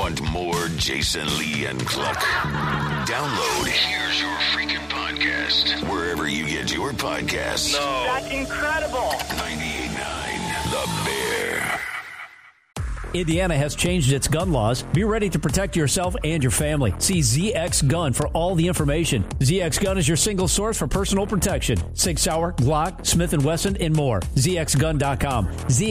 Want more Jason Lee and Cluck? Download Here's Your Freaking Podcast wherever you get your podcasts. No. That's incredible. 98.9 The Bear. Indiana has changed its gun laws. Be ready to protect yourself and your family. See ZX Gun for all the information. ZX Gun is your single source for personal protection. Sig Sauer, Glock, Smith & Wesson, and more. ZXGun.com.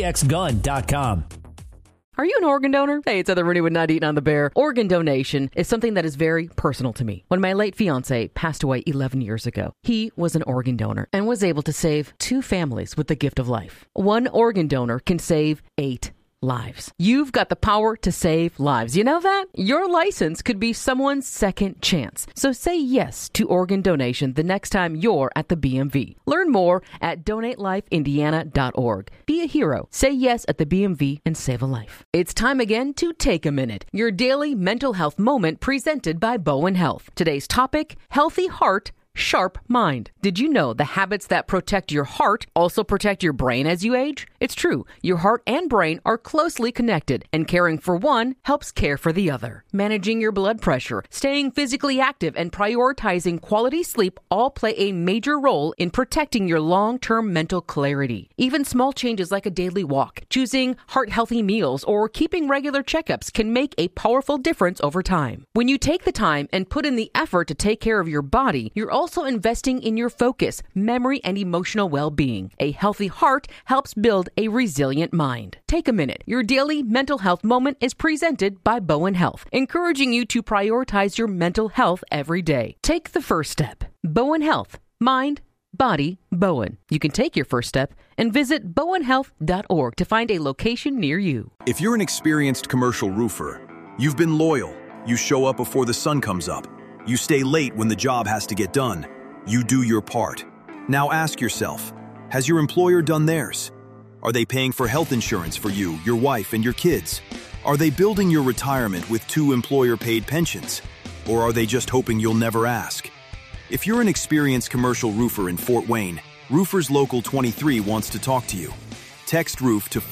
ZXGun.com. Are you an organ donor? Hey, it's Heather Rooney with 98 on the Bear. Organ donation is something that is very personal to me. When my late fiance passed away 11 years ago, he was an organ donor and was able to save 2 families with the gift of life. 1 organ donor can save 8 lives. You've got the power to save lives. You know that? Your license could be someone's second chance. So say yes to organ donation the next time you're at the BMV. Learn more at donatelifeindiana.org. Be a hero. Say yes at the BMV and save a life. It's time again to take a minute. Your daily mental health moment presented by Bowen Health. Today's topic, healthy heart, sharp mind. Did you know the habits that protect your heart also protect your brain as you age? It's true. Your heart and brain are closely connected, and caring for one helps care for the other. Managing your blood pressure, staying physically active, and prioritizing quality sleep all play a major role in protecting your long-term mental clarity. Even small changes like a daily walk, choosing heart-healthy meals, or keeping regular checkups can make a powerful difference over time. When you take the time and put in the effort to take care of your body, you're also investing in your focus, memory, and emotional well-being. A healthy heart helps build a resilient mind. Take a minute. Your daily mental health moment is presented by Bowen Health, encouraging you to prioritize your mental health every day. Take the first step. Bowen Health. Mind, body, Bowen. You can take your first step and visit bowenhealth.org to find a location near you. If you're an experienced commercial roofer, you've been loyal. You show up before the sun comes up. You stay late when the job has to get done. You do your part. Now ask yourself, has your employer done theirs? Are they paying for health insurance for you, your wife, and your kids? Are they building your retirement with 2 employer-paid pensions? Or are they just hoping you'll never ask? If you're an experienced commercial roofer in Fort Wayne, Roofers Local 23 wants to talk to you. Text ROOF to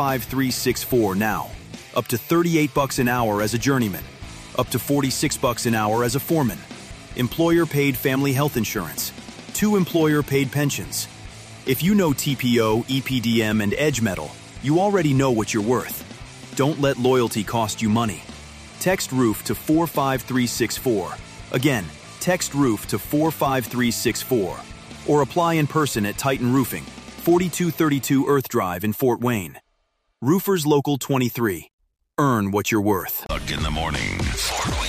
45364 now. Up to $38 an hour as a journeyman. Up to $46 an hour as a foreman. Employer-paid family health insurance. 2 employer-paid pensions. If you know TPO, EPDM, and Edge Metal, you already know what you're worth. Don't let loyalty cost you money. Text ROOF to 45364. Again, text ROOF to 45364. Or apply in person at Titan Roofing, 4232 Earth Drive in Fort Wayne. Roofers Local 23. Earn what you're worth. Cluck in the morning.